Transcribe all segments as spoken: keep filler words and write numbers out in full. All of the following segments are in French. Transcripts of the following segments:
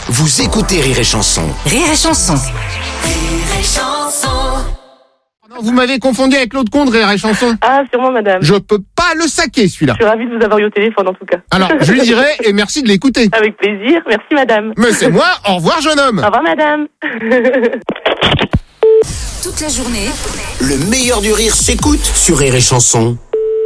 Vous écoutez Rire et Chanson. Rire et Chanson. Rire et Chanson. Non, vous m'avez confondu avec l'autre con de Rire et Chanson. Ah, sûrement, madame. Je peux pas le saquer, celui-là. Je suis ravie de vous avoir eu au téléphone, en tout cas. Alors, je lui dirai, et merci de l'écouter. Avec plaisir. Merci, madame. Mais c'est moi, au revoir, jeune homme. Au revoir, madame. Toute la journée, Le meilleur du rire s'écoute sur Rire et Chanson.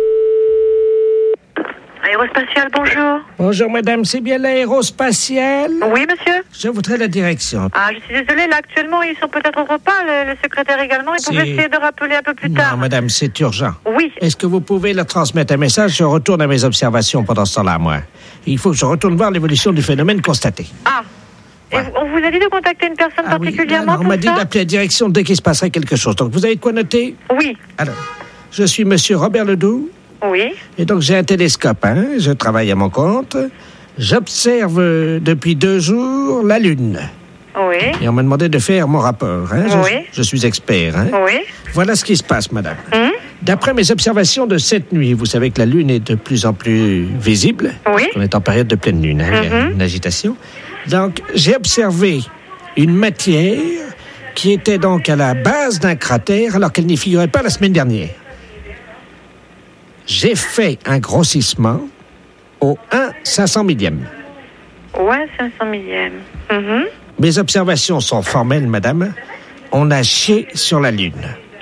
Aérospatiale, bonjour. Bonjour madame, c'est bien l'aérospatiale? Oui, monsieur. Je voudrais la direction. Ah, je suis désolée, là, actuellement, ils sont peut-être au repas, le, le secrétaire également. Ils C'est- pouvaient essayer de rappeler un peu plus tard. Non madame, c'est urgent. Oui. Est-ce que vous pouvez leur transmettre un message? Je retourne à mes observations pendant ce temps-là, moi. Il faut que je retourne voir l'évolution du phénomène constaté. Ah. Et Ouais. vous- on vous a dit de contacter une personne Ah oui, particulièrement non, on m'a pour dit ça? d'appeler la direction dès qu'il se passerait quelque chose. Donc vous avez de quoi noter? Oui. Alors, je suis monsieur Robert Ledoux. Oui. Et donc, j'ai un télescope, hein, je travaille à mon compte. J'observe euh, depuis deux jours la Lune. Oui. Et on m'a demandé de faire mon rapport. Hein. Je, Oui. je suis expert. Hein. Oui. Voilà ce qui se passe, madame. Hum? D'après mes observations de cette nuit, vous savez que la Lune est de plus en plus visible. Oui. Parce qu'on est en période de pleine Lune, hein, il y a Mhm. une agitation. Donc, j'ai observé une matière qui était donc à la base d'un cratère alors qu'elle n'y figurait pas la semaine dernière. J'ai fait un grossissement au un cinq cent millième. Ouais, cinq cent millième. Mhm. Mes observations sont formelles, madame. On a chié sur la Lune.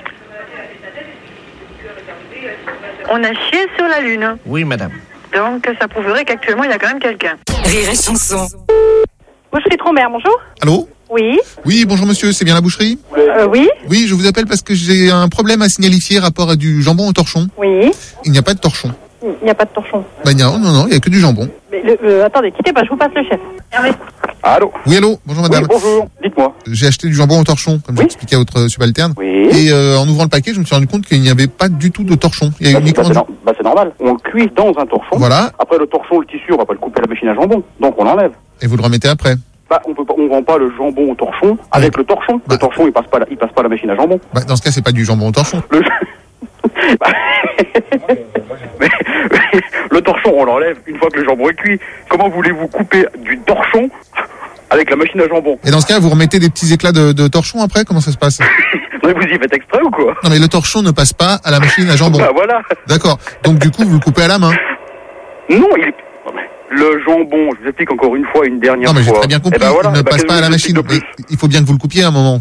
On a chié sur la Lune. Oui, madame. Donc, ça prouverait qu'actuellement, il y a quand même quelqu'un. Rire et Chanson. Boucherie Trombert, bonjour. Allô? Oui. Oui, bonjour monsieur, c'est bien la boucherie? Euh, oui. Oui, je vous appelle parce que j'ai un problème à signalifier rapport à du jambon au torchon. Oui. Il n'y a pas de torchon. Il n'y a pas de torchon. Bah non, non, non, il n'y a que du jambon. Mais le, euh, attendez, quittez pas, je vous passe le chef. Hervé. Allô? Oui, allô? Bonjour madame. Oui, bonjour. Dites-moi. J'ai acheté du jambon au torchon, comme j'ai Oui. expliqué à votre subalterne. Oui. Et euh, en ouvrant le paquet, je me suis rendu compte qu'il n'y avait pas du tout de torchon. Il y a Bah, uniquement c'est, du... no- bah, c'est normal. On le cuit dans un torchon. Voilà, Après, le torchon, le tissu, on va pas le couper à la machine à jambon. Donc, on l'enlève. et vous le remettez après. Bah, on peut pas, on vend pas le jambon au torchon avec le torchon. Bah. Le torchon, il passe pas, la, il passe pas à la machine à jambon. Bah, dans ce cas, c'est pas du jambon au torchon. Le, Bah, mais- mais le torchon, on l'enlève une fois que le jambon est cuit. Comment voulez-vous couper du torchon avec la machine à jambon? Et dans ce cas, vous remettez des petits éclats de, de torchon après? Comment ça se passe? Mais vous y faites exprès ou quoi? Non mais le torchon ne passe pas à la machine à jambon. Bah voilà. D'accord. Donc du coup, vous le coupez à la main. Non, il est... Le jambon, je vous explique encore une fois, une dernière Non mais j'ai fois. très bien compris. Eh ben voilà, Il ne eh ben, passe qu'est-ce pas à que la je vous explique machine. de plus? Mais il faut bien que vous le coupiez à un moment.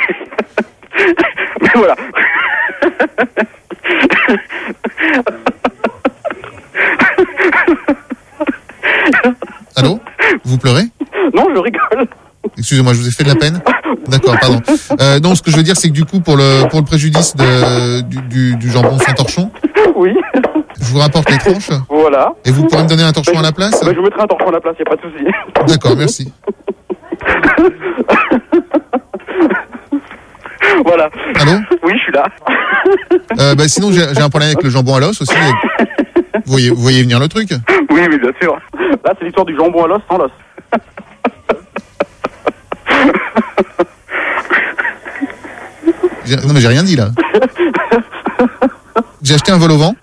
Mais voilà. Allô? Vous pleurez? Non, je rigole. Excusez-moi, je vous ai fait de la peine. D'accord, pardon. Euh, non, ce que je veux dire, c'est que du coup, pour le pour le préjudice de, du, du, du jambon sans torchon, Oui. je vous rapporte les tranches. Voilà. Et vous pourrez me donner un torchon à la place? Ben, je vous mettrai un torchon à la place, y a pas de souci. D'accord, merci. Voilà. Allô? Oui, je suis là. Euh, bah, sinon, j'ai j'ai un problème avec le jambon à l'os aussi. Vous voyez, vous voyez venir le truc? Oui, oui, bien sûr. Là, c'est l'histoire du jambon à l'os sans l'os. J'ai- Non mais j'ai rien dit là. J'ai acheté un vol au vent.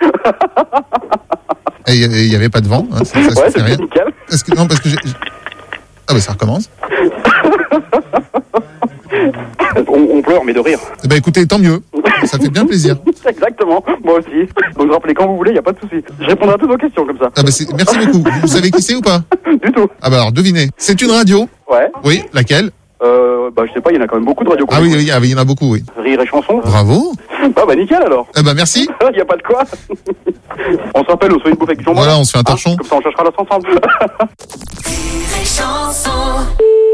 Et il n'y avait pas de vent. Hein, ça, ça Ouais, suffit c'est rien. nickel. Parce que, non, parce que j'ai... j'ai- Ah bah ça recommence. On, on pleure, mais de rire. Eh ben écoutez, tant mieux. Ça fait bien plaisir. Exactement, moi aussi. Donc, rappelez quand vous voulez, y a pas de souci. Je répondrai à toutes vos questions comme ça. Ah bah c'est... Merci beaucoup. Vous savez qui c'est ou pas? Du tout. Ah bah alors devinez. C'est une radio. Ouais. Oui, laquelle? Euh, bah, je sais pas, il y en a quand même beaucoup de radios. Ah oui, oui, ah oui, il y en a beaucoup, oui. Rire et chanson. Bravo. Ah bah, nickel alors. Eh ben merci. Il y a pas de quoi. On s'appelle, on se fait une bouffe avec du jambon. Voilà, on se fait un torchon. Hein, comme ça, on cherchera l'os ensemble. Rire et Chanson.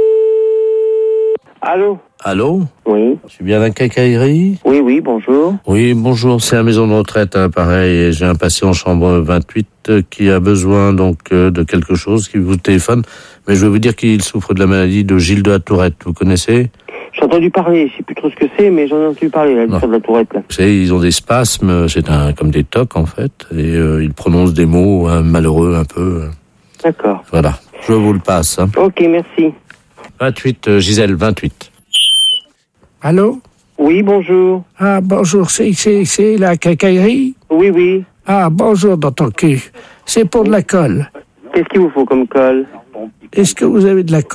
Allô? Allô? Oui, Je suis bien à la quincaillerie? oui, oui, bonjour. Oui, bonjour, c'est la maison de retraite, hein, pareil, et j'ai un patient en chambre vingt-huit euh, qui a besoin donc euh, de quelque chose, qui vous téléphone, mais je veux vous dire qu'il souffre de la maladie de Gilles de la Tourette, vous connaissez? J'ai entendu parler, je sais plus trop ce que c'est, mais j'en ai entendu parler, là, Non. l'histoire de la tourette, là. Vous savez, ils ont des spasmes, c'est un comme des tocs en fait, et euh, ils prononcent des mots hein, malheureux un peu. euh, D'accord. Voilà, je vous le passe. Hein. Ok, merci. vingt-huit, euh, Gisèle, vingt-huit. Allô? Oui, bonjour. Ah, bonjour, c'est, c'est, c'est la quincaillerie? Oui, oui. Ah, bonjour dans ton cul. C'est pour de la colle. Qu'est-ce qu'il vous faut comme colle? Est-ce que vous avez de la colle?